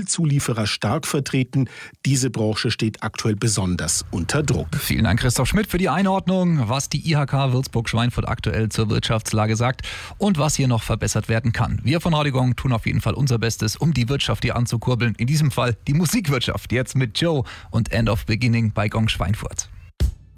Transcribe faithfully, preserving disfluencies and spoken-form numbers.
Zulieferer stark vertreten. Diese Branche steht aktuell besonders unter Druck. Vielen Dank, Christoph Schmidt, für die Einordnung, was die I H K Würzburg-Schweinfurt aktuell zur Wirtschaftslage sagt und was hier noch verbessert werden kann. Wir von Radio Gong tun auf jeden Fall unser Bestes, um die Wirtschaft hier anzukurbeln. In diesem Fall die Musikwirtschaft. Jetzt mit Joe und End of Beginning bei Gong Schweinfurt.